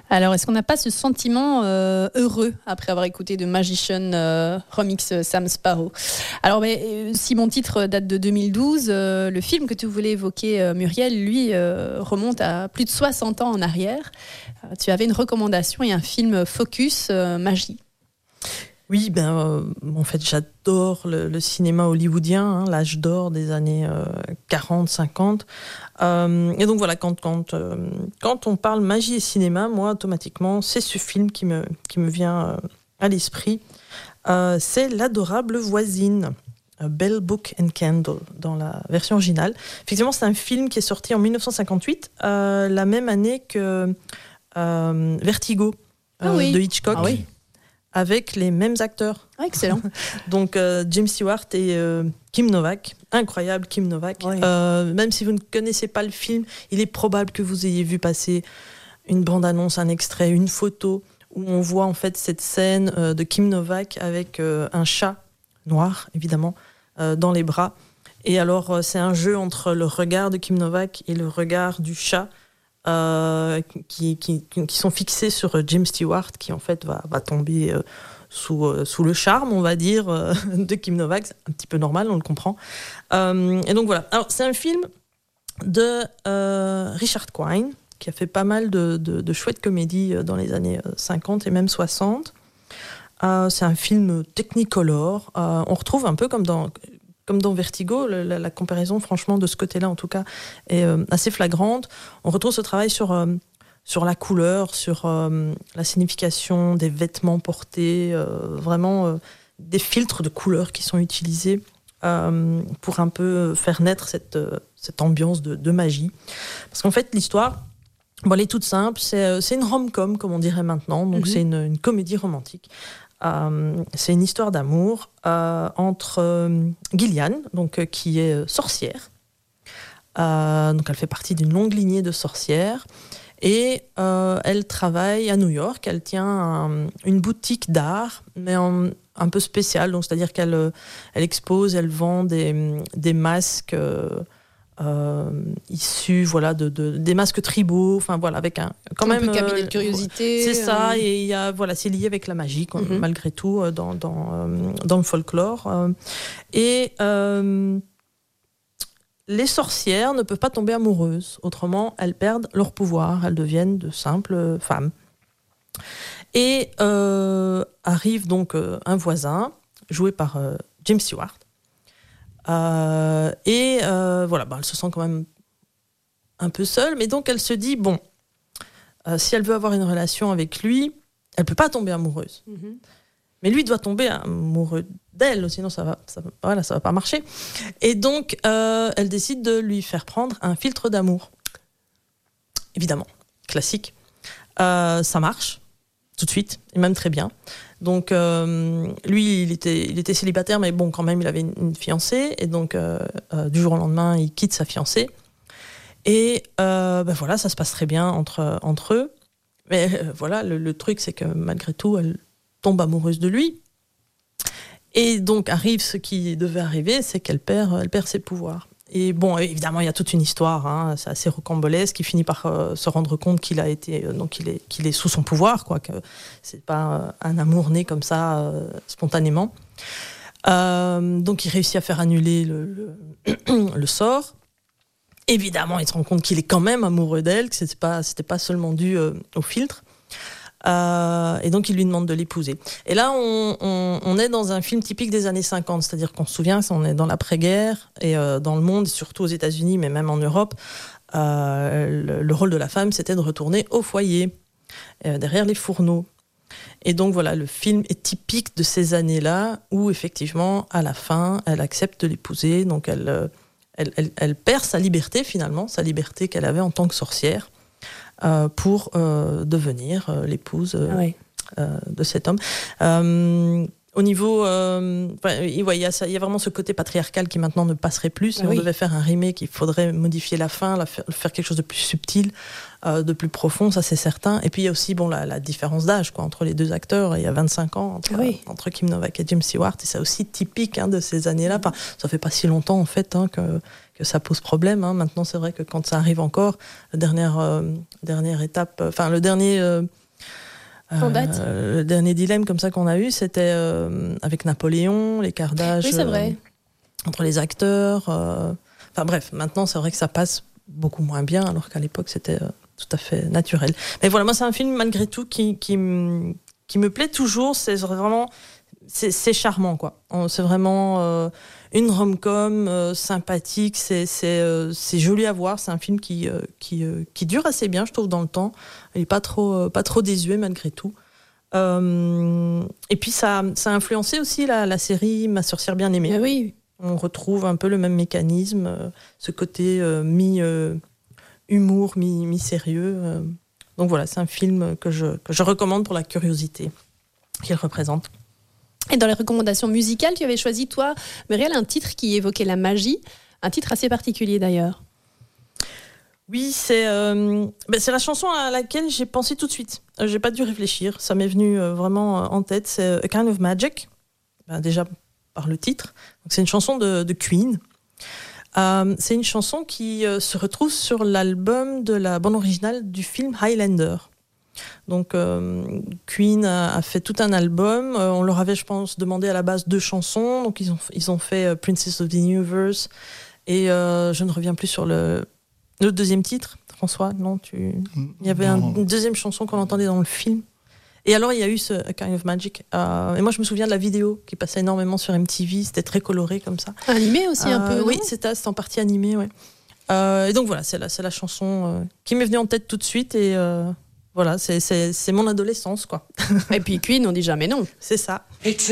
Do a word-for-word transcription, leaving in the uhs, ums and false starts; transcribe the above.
Alors, est-ce qu'on n'a pas ce sentiment euh, heureux après avoir écouté de Magician euh, remix euh, Sam Sparro? Alors, mais, si mon titre date de deux mille douze, euh, le film que tu voulais évoquer, euh, Muriel, lui, euh, remonte à plus de soixante ans en arrière. Euh, tu avais une recommandation et un film focus euh, magie. Oui, ben, euh, en fait, j'adore le, le cinéma hollywoodien, hein, l'âge d'or des années euh, quarante, cinquante. Euh, et donc voilà, quand, quand, euh, quand on parle magie et cinéma, moi, automatiquement, c'est ce film qui me, qui me vient euh, à l'esprit. Euh, c'est L'adorable voisine, Bell, Book and Candle, dans la version originale. Effectivement, c'est un film qui est sorti en dix-neuf cent cinquante-huit, euh, la même année que euh, Vertigo, euh, ah oui. de Hitchcock. Ah oui. Avec les mêmes acteurs. Ah, excellent. Donc euh, James Stewart et euh, Kim Novak. Incroyable, Kim Novak. Oui. Euh, même si vous ne connaissez pas le film, il est probable que vous ayez vu passer une bande-annonce, un extrait, une photo où on voit en fait cette scène euh, de Kim Novak avec euh, un chat noir, évidemment, euh, dans les bras. Et alors, euh, c'est un jeu entre le regard de Kim Novak et le regard du chat. Euh, qui, qui, qui sont fixés sur James Stewart, qui en fait va, va tomber euh, sous, euh, sous le charme, on va dire, euh, de Kim Novak. C'est un petit peu normal, on le comprend. Euh, et donc voilà. Alors, c'est un film de euh, Richard Quine, qui a fait pas mal de, de, de chouettes comédies dans les années cinquante et même soixante. Euh, c'est un film technicolor. Euh, on retrouve un peu comme dans... Comme dans Vertigo, la, la comparaison, franchement, de ce côté-là, en tout cas, est euh, assez flagrante. On retrouve ce travail sur, euh, sur la couleur, sur euh, la signification des vêtements portés, euh, vraiment euh, des filtres de couleurs qui sont utilisés euh, pour un peu faire naître cette, euh, cette ambiance de, de magie. Parce qu'en fait, l'histoire, bon, elle est toute simple. C'est, c'est une rom-com, comme on dirait maintenant. Donc, mm-hmm. c'est une, une comédie romantique. Euh, c'est une histoire d'amour euh, entre euh, Gillian, donc, euh, qui est euh, sorcière. Euh, donc elle fait partie d'une longue lignée de sorcières. Et euh, elle travaille à New York. Elle tient un, une boutique d'art, mais en, un peu spéciale. Donc, c'est-à-dire qu'elle euh, elle expose, elle vend des, des masques... Euh, Euh, issus voilà de, de des masques tribaux, enfin voilà, avec un quand un même peu cabinet euh, de curiosité. C'est ça, euh... et il y a voilà, c'est lié avec la magie quand, mm-hmm. malgré tout dans dans euh, dans le folklore. Euh, et euh, les sorcières ne peuvent pas tomber amoureuses, autrement elles perdent leur pouvoir, elles deviennent de simples femmes. Et euh, arrive donc euh, un voisin joué par euh, James Stewart. Euh, et euh, voilà, bah, elle se sent quand même un peu seule, mais donc elle se dit, bon, euh, si elle veut avoir une relation avec lui, elle ne peut pas tomber amoureuse. Mm-hmm. Mais lui doit tomber amoureux d'elle, sinon ça va, ça va, voilà, ça va pas marcher. Et donc, euh, elle décide de lui faire prendre un filtre d'amour. Évidemment, classique. Euh, ça marche, tout de suite, et même très bien. Donc, euh, lui, il était, il était célibataire, mais bon, quand même, il avait une, une fiancée. Et donc, euh, euh, du jour au lendemain, il quitte sa fiancée. Et euh, ben voilà, ça se passe très bien entre, entre eux. Mais euh, voilà, le, le truc, c'est que malgré tout, elle tombe amoureuse de lui. Et donc, arrive ce qui devait arriver, c'est qu'elle perd, elle perd ses pouvoirs. Et bon, évidemment, il y a toute une histoire, hein, c'est assez rocambolesque. Il finit par euh, se rendre compte qu'il a été, euh, donc il est, qu'il est sous son pouvoir, quoi, que c'est pas euh, un amour né comme ça euh, spontanément. Euh, donc, il réussit à faire annuler le, le, le sort. Évidemment, il se rend compte qu'il est quand même amoureux d'elle, que c'était pas, c'était pas seulement dû euh, au filtre. Euh, et donc il lui demande de l'épouser. Et là on, on, on est dans un film typique des années cinquante, c'est-à-dire qu'on se souvient, on est dans l'après-guerre et euh, dans le monde, surtout aux États-Unis, mais même en Europe, euh, le, le rôle de la femme, c'était de retourner au foyer, euh, derrière les fourneaux. Et donc voilà, le film est typique de ces années-là où effectivement, à la fin, elle accepte de l'épouser, donc elle, elle, elle, elle perd sa liberté finalement, sa liberté qu'elle avait en tant que sorcière. Euh, pour euh, devenir euh, l'épouse euh, oui. euh, de cet homme. Euh, au niveau... Euh, il ouais, y, a ça, y a vraiment ce côté patriarcal qui maintenant ne passerait plus. Si ah, on oui. devait faire un remake, il faudrait modifier la fin, la faire, faire quelque chose de plus subtil, euh, de plus profond, ça c'est certain. Et puis il y a aussi bon, la, la différence d'âge quoi, entre les deux acteurs. Il y a vingt-cinq ans entre, oui. euh, entre Kim Novak et James Stewart. Et c'est aussi typique hein, de ces années-là. Enfin, ça fait pas si longtemps en fait hein, que... que ça pose problème. Hein. Maintenant, c'est vrai que quand ça arrive encore, la dernière, euh, dernière étape, enfin, le dernier euh, En date. Euh, le dernier dilemme comme ça qu'on a eu, c'était euh, avec Napoléon, l'écart d'âge Oui, c'est vrai. euh, entre les acteurs. euh. Enfin bref, maintenant c'est vrai que ça passe beaucoup moins bien, alors qu'à l'époque c'était euh, tout à fait naturel. Mais voilà, moi c'est un film malgré tout qui, qui, m- qui me plaît toujours. C'est vraiment, c'est, c'est charmant quoi. On- C'est vraiment euh, une rom-com euh, sympathique. C'est, c'est, euh, c'est joli à voir. C'est un film qui, euh, qui, euh, qui dure assez bien, je trouve, dans le temps. Il est pas trop, euh, pas trop désuet malgré tout. Euh, et puis ça, ça a influencé aussi la, la série Ma sorcière bien aimée. Ah oui. On retrouve un peu le même mécanisme, euh, ce côté euh, mi euh, humour, mi, mi sérieux. euh. Donc voilà, c'est un film que je, que je recommande pour la curiosité qu'il représente. Et dans les recommandations musicales, tu avais choisi, toi, Muriel, un titre qui évoquait la magie, un titre assez particulier d'ailleurs. Oui, c'est euh, ben c'est la chanson à laquelle j'ai pensé tout de suite. Euh, j'ai pas dû réfléchir, ça m'est venu euh, vraiment euh, en tête. C'est A Kind of Magic, ben, déjà par le titre. Donc, c'est une chanson de, de Queen. Euh, c'est une chanson qui euh, se retrouve sur l'album de la bande originale du film Highlander. Donc euh, Queen a, a fait tout un album. Euh, on leur avait, je pense, demandé à la base deux chansons. Donc ils ont, ils ont fait euh, Princess of the Universe et euh, je ne reviens plus sur le, le deuxième titre. François, non, tu... il y avait un, une deuxième chanson qu'on entendait dans le film. Et alors il y a eu ce A Kind of Magic. Euh, et moi je me souviens de la vidéo qui passait énormément sur M T V. C'était très coloré comme ça. Animé aussi un Euh, peu. oui, non c'était, c'était en partie animé, ouais. Euh, et donc voilà, c'est la, c'est la chanson euh, qui m'est venue en tête tout de suite et euh, voilà, c'est, c'est, c'est mon adolescence quoi. Et puis Queen, on dit jamais non. C'est ça.